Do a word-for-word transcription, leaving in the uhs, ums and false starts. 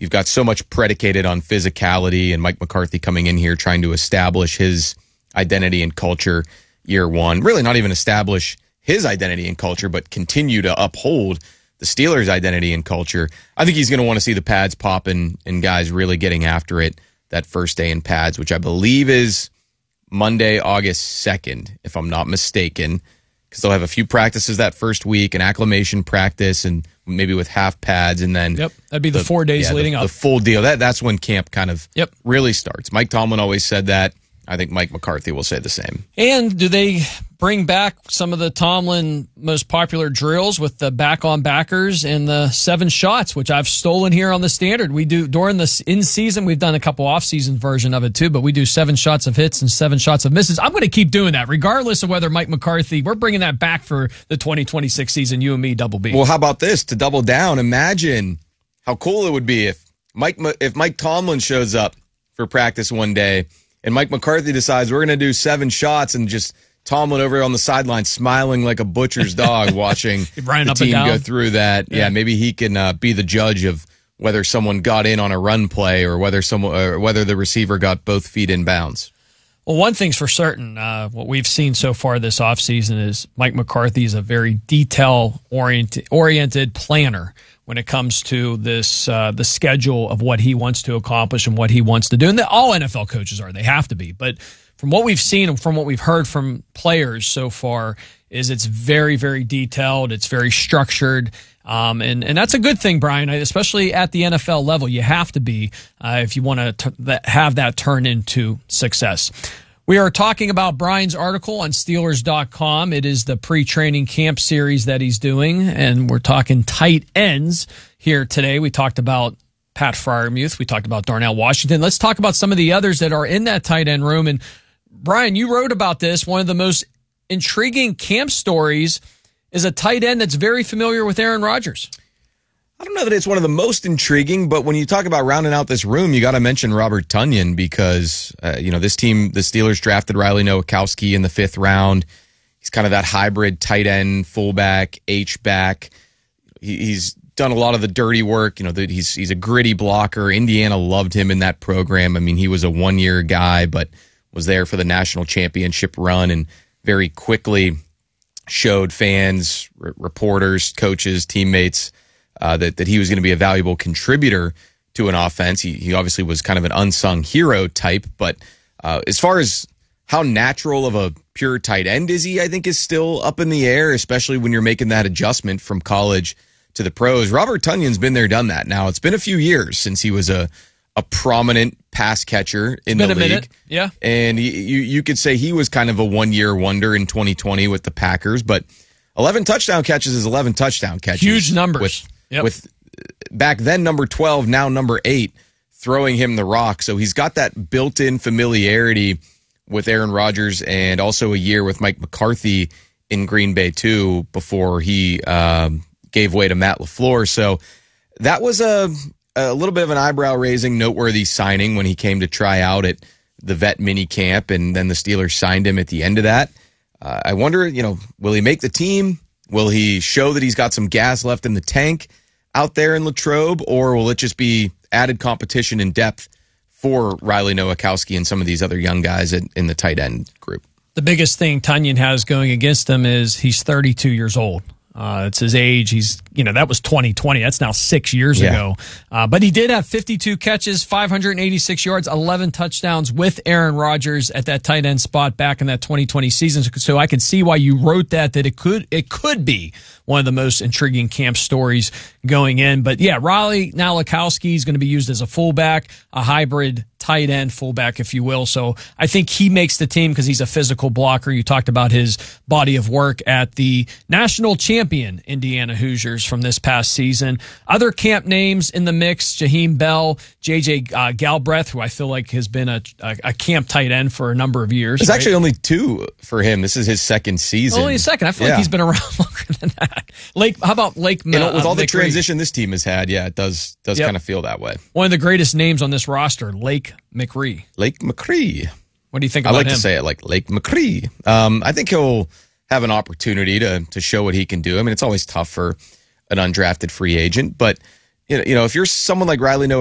you've got so much predicated on physicality, and Mike McCarthy coming in here trying to establish his identity and culture year one. Really not even establish his identity and culture, but continue to uphold the Steelers' identity and culture. I think he's going to want to see the pads popping and guys really getting after it that first day in pads, which I believe is Monday, August second, if I'm not mistaken, because they'll have a few practices that first week, an acclimation practice, and maybe with half pads, and then yep, that'd be the, the four days yeah, leading the, up. The full deal. That that's when camp kind of yep. really starts. Mike Tomlin always said that. I think Mike McCarthy will say the same. And do they bring back some of the Tomlin most popular drills with the back on backers and the seven shots, which I've stolen here on the Standard? We do during the in season. We've done a couple off season version of it too, but we do seven shots of hits and seven shots of misses. I'm going to keep doing that regardless of whether Mike McCarthy. We're bringing that back for the twenty twenty-six season. You and me, Double B. Well, how about this to double down? Imagine how cool it would be if Mike if Mike Tomlin shows up for practice one day, and Mike McCarthy decides we're going to do seven shots, and just Tomlin over on the sideline smiling like a butcher's dog watching the team go through that. Yeah, yeah maybe he can uh, be the judge of whether someone got in on a run play or whether someone or whether the receiver got both feet in bounds. Well, one thing's for certain, uh, what we've seen so far this offseason is Mike McCarthy is a very detail-oriented oriented planner when it comes to this, uh, the schedule of what he wants to accomplish and what he wants to do. And all N F L coaches are. They have to be. But from what we've seen and from what we've heard from players so far is it's very, very detailed. It's very structured. Um, and, and that's a good thing, Brian, especially at the N F L level. You have to be uh, if you want to t- have that turn into success. We are talking about Brian's article on Steelers dot com. It is the pre-training camp series that he's doing, and we're talking tight ends here today. We talked about Pat Freiermuth. We talked about Darnell Washington. Let's talk about some of the others that are in that tight end room. And Brian, you wrote about this. One of the most intriguing camp stories is a tight end that's very familiar with Aaron Rodgers. I don't know that it's one of the most intriguing, but when you talk about rounding out this room, you got to mention Robert Tonyan because, uh, you know, this team, the Steelers drafted Riley Nowakowski in the fifth round. He's kind of that hybrid tight end, fullback, H-back. He, he's done a lot of the dirty work. You know, that he's he's a gritty blocker. Indiana loved him in that program. I mean, he was a one-year guy, but was there for the national championship run and very quickly showed fans, r- reporters, coaches, teammates, Uh, that, that he was going to be a valuable contributor to an offense. He, he obviously was kind of an unsung hero type, but uh, as far as how natural of a pure tight end is he, I think is still up in the air, especially when you're making that adjustment from college to the pros. Robert Tonyan's been there, done that. Now, it's been a few years since he was a, a prominent pass catcher in the league. Minute. Yeah. And he, you, you could say he was kind of a one-year wonder in twenty twenty with the Packers, but eleven touchdown catches is eleven touchdown catches. Huge numbers. With, Yep. With back then number twelve, now number eight, throwing him the rock. So he's got that built-in familiarity with Aaron Rodgers and also a year with Mike McCarthy in Green Bay too before he um, gave way to Matt LaFleur. So that was a, a little bit of an eyebrow-raising, noteworthy signing when he came to try out at the vet mini camp, and then the Steelers signed him at the end of that. Uh, I wonder, you know, will he make the team? Will he show that he's got some gas left in the tank out there in Latrobe, or will it just be added competition and depth for Riley Nowakowski and some of these other young guys in, in the tight end group? The biggest thing Tonyan has going against him is he's thirty-two years old. Uh, it's his age. He's, you know, that was twenty twenty. That's now six years yeah. ago. Uh, but he did have fifty-two catches, five hundred eighty-six yards, eleven touchdowns with Aaron Rodgers at that tight end spot back in that twenty twenty season. So I could see why you wrote that, that it could, it could be one of the most intriguing camp stories going in. But yeah, Riley Nowakowski is going to be used as a fullback, a hybrid tight end fullback, if you will. So I think he makes the team because he's a physical blocker. You talked about his body of work at the national champion Indiana Hoosiers from this past season. Other camp names in the mix: Jaheim Bell, J J Uh, Galbraith, who I feel like has been a, a, a camp tight end for a number of years. There's right? actually only two for him. This is his second season. Only a second. I feel yeah. like he's been around longer than that. Lake, how about Lake? You know, with uh, all the McRee? transition this team has had, yeah, it does does Yep. kind of feel that way. One of the greatest names on this roster, Lake McRee. Lake McCree. What do you think I about like him? to say it like Lake McCree. Um, I think he'll have an opportunity to to show what he can do. I mean, it's always tough for an undrafted free agent, but you know, you know, if you're someone like Riley Noah